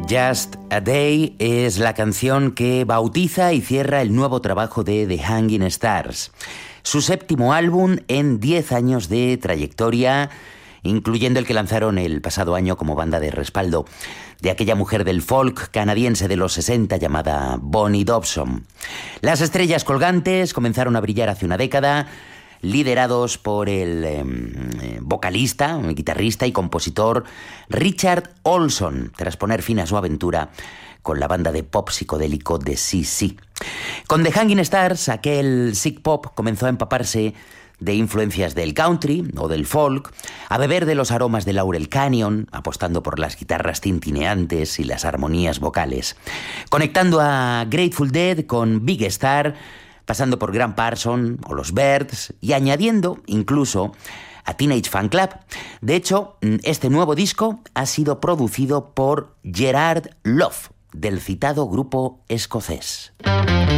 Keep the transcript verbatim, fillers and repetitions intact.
Just a Day es la canción que bautiza y cierra el nuevo trabajo de The Hanging Stars, su séptimo álbum en diez años de trayectoria, incluyendo el que lanzaron el pasado año como banda de respaldo de aquella mujer del folk canadiense de los sesenta llamada Bonnie Dobson. Las estrellas colgantes comenzaron a brillar hace una década, liderados por el eh, vocalista, guitarrista y compositor Richard Olson, tras poner fin a su aventura con la banda de pop psicodélico de C C. Con The Hanging Stars, aquel sick pop comenzó a empaparse de influencias del country o del folk, a beber de los aromas de Laurel Canyon, apostando por las guitarras tintineantes y las armonías vocales, conectando a Grateful Dead con Big Star, pasando por Graham Parsons o los Byrds y añadiendo incluso a Teenage Fan Club. De hecho, este nuevo disco ha sido producido por Gerard Love, del citado grupo escocés.